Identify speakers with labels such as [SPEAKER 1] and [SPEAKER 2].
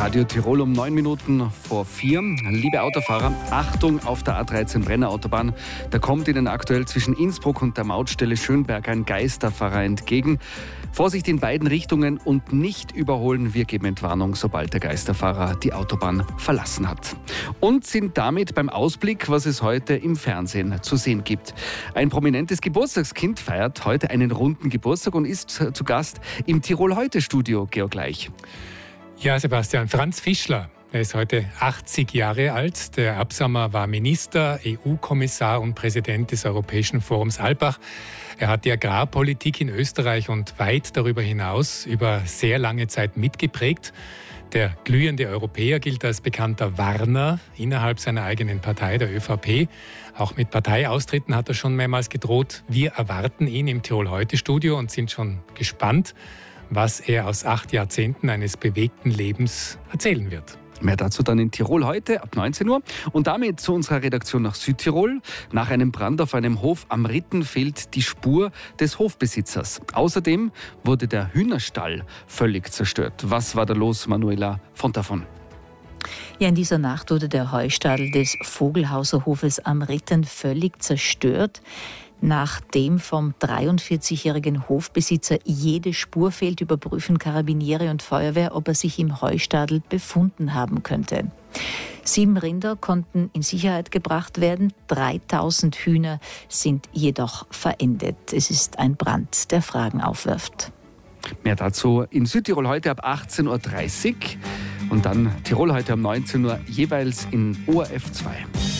[SPEAKER 1] Radio Tirol um 9 Minuten vor 4. Liebe Autofahrer, Achtung auf der A13 Brenner-Autobahn. Da kommt Ihnen aktuell zwischen Innsbruck und der Mautstelle Schönberg ein Geisterfahrer entgegen. Vorsicht in beiden Richtungen und nicht überholen. Wir geben Entwarnung, sobald der Geisterfahrer die Autobahn verlassen hat. Und sind damit beim Ausblick, was es heute im Fernsehen zu sehen gibt. Ein prominentes Geburtstagskind feiert heute einen runden Geburtstag und ist zu Gast im Tirol-Heute-Studio. Georg Leich.
[SPEAKER 2] Ja, Sebastian, Franz Fischler. Er ist heute 80 Jahre alt. Der Absamer war Minister, EU-Kommissar und Präsident des Europäischen Forums Alpbach. Er hat die Agrarpolitik in Österreich und weit darüber hinaus über sehr lange Zeit mitgeprägt. Der glühende Europäer gilt als bekannter Warner innerhalb seiner eigenen Partei, der ÖVP. Auch mit Parteiaustritten hat er schon mehrmals gedroht. Wir erwarten ihn im Tirol-Heute-Studio und sind schon gespannt, was er aus 8 Jahrzehnten eines bewegten Lebens erzählen wird.
[SPEAKER 1] Mehr dazu dann in Tirol heute ab 19 Uhr. Und damit zu unserer Redaktion nach Südtirol. Nach einem Brand auf einem Hof am Ritten fehlt die Spur des Hofbesitzers. Außerdem wurde der Hühnerstall völlig zerstört. Was war da los, Manuela von davon?
[SPEAKER 3] Ja, in dieser Nacht wurde der Heustadel des Vogelhauser Hofes am Ritten völlig zerstört. Nachdem vom 43-jährigen Hofbesitzer jede Spur fehlt, überprüfen Karabiniere und Feuerwehr, ob er sich im Heustadel befunden haben könnte. 7 Rinder konnten in Sicherheit gebracht werden, 3000 Hühner sind jedoch verendet. Es ist ein Brand, der Fragen aufwirft.
[SPEAKER 1] Mehr dazu in Südtirol heute ab 18.30 Uhr und dann Tirol heute um 19 Uhr jeweils in ORF 2.